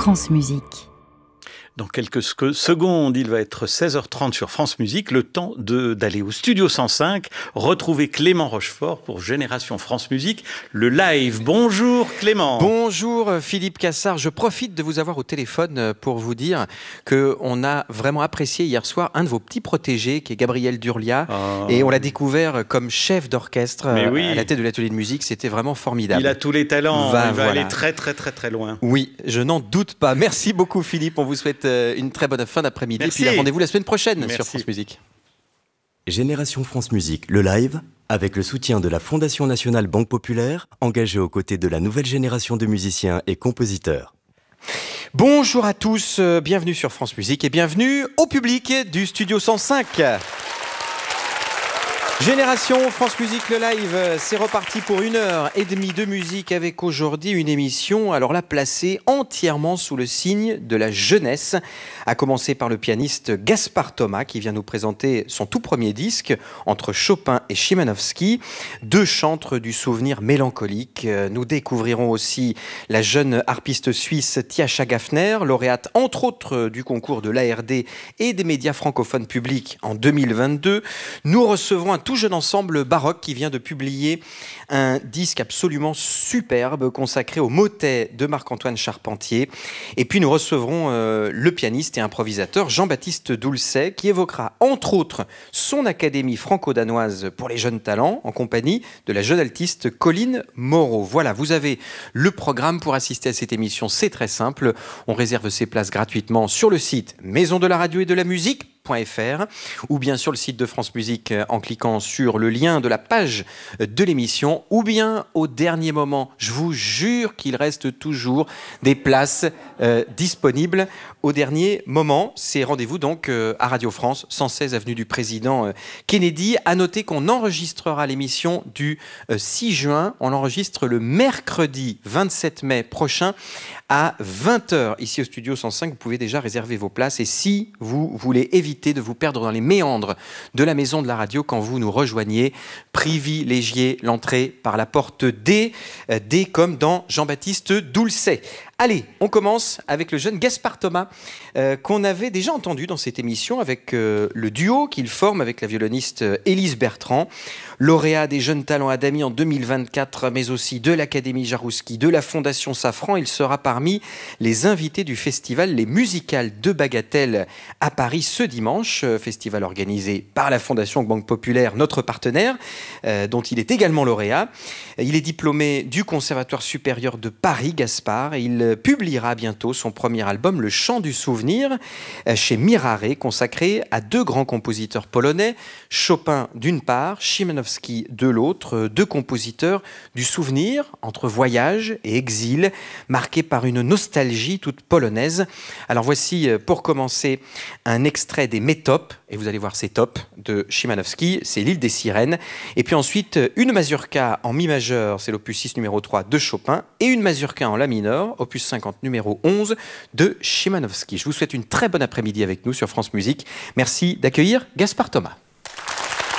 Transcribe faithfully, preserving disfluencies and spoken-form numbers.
France Musique. Dans quelques secondes, il va être seize heures trente sur France Musique, le temps de, d'aller au Studio cent cinq, retrouver Clément Rochefort pour Génération France Musique, le live. Bonjour Clément. Bonjour Philippe Cassard, je profite de vous avoir au téléphone pour vous dire qu'on a vraiment apprécié hier soir un de vos petits protégés qui est Gabriel Durlia, oh. Et on l'a découvert comme chef d'orchestre oui. à la tête de l'atelier de musique, c'était vraiment formidable. Il a tous les talents, Va, il va voilà. aller très très très très loin. Oui, je n'en doute pas. Merci beaucoup Philippe, on vous souhaite une très bonne fin d'après-midi. Merci. Et puis rendez-vous la semaine prochaine Merci. sur France Musique. Génération France Musique, le live, avec le soutien de la Fondation Nationale Banque Populaire, engagée aux côtés de la nouvelle génération de musiciens et compositeurs. Bonjour à tous, bienvenue sur France Musique et bienvenue au public du Studio cent cinq. Génération France Musique, le live, c'est reparti pour une heure et demie de musique avec aujourd'hui une émission, alors là, placée entièrement sous le signe de la jeunesse, à commencer par le pianiste Gaspard Thomas qui vient nous présenter son tout premier disque entre Chopin et Chimanovski, deux chantres du souvenir mélancolique. Nous découvrirons aussi la jeune harpiste suisse Tiascha Gaffner, lauréate entre autres du concours de l'A R D et des médias francophones publics en deux mille vingt-deux. Nous recevrons un tout jeune ensemble baroque qui vient de publier un disque absolument superbe consacré au motet de Marc-Antoine Charpentier. Et puis nous recevrons euh, le pianiste et improvisateur Jean-Baptiste Doulcet qui évoquera entre autres son académie franco-danoise pour les jeunes talents en compagnie de la jeune altiste Colline Moreau. Voilà, vous avez le programme pour assister à cette émission, c'est très simple. On réserve ses places gratuitement sur le site Maison de la radio et de la musique .fr ou bien sur le site de France Musique en cliquant sur le lien de la page de l'émission ou bien au dernier moment. Je vous jure qu'il reste toujours des places euh, disponibles au dernier moment. C'est rendez-vous donc euh, à Radio France, cent seize avenue du Président euh, Kennedy. À noter qu'on enregistrera l'émission du euh, six juin. On l'enregistre le mercredi vingt-sept mai prochain à vingt heures. Ici au Studio cent cinq, vous pouvez déjà réserver vos places. Et si vous voulez éviter de vous perdre dans les méandres de la maison de la radio quand vous nous rejoignez, privilégiez l'entrée par la porte D, D comme dans Jean-Baptiste Doulcet. Allez, on commence avec le jeune Gaspard Thomas euh, qu'on avait déjà entendu dans cette émission avec euh, le duo qu'il forme avec la violoniste euh, Élise Bertrand, lauréat des Jeunes Talents Adami en deux mille vingt-quatre, mais aussi de l'Académie Jarouski, de la Fondation Safran. Il sera parmi les invités du festival Les Musicales de Bagatelle à Paris ce dimanche, euh, festival organisé par la Fondation Banque Populaire, notre partenaire, euh, dont il est également lauréat. Il est diplômé du Conservatoire supérieur de Paris, Gaspard, et il publiera bientôt son premier album, Le Chant du Souvenir, chez Mirare, consacré à deux grands compositeurs polonais, Chopin d'une part, Chimanovski de l'autre, deux compositeurs du souvenir entre voyage et exil, marqués par une nostalgie toute polonaise. Alors voici, pour commencer, un extrait des Métopes, et vous allez voir ces tops de Chimanovski, c'est l'île des sirènes, et puis ensuite une mazurka en mi majeur, c'est l'opus six numéro trois de Chopin, et une mazurka en la mineur, opus cinquante numéro onze de Chimanovski. Je vous souhaite une très bonne après-midi avec nous sur France Musique. Merci d'accueillir Gaspard Thomas.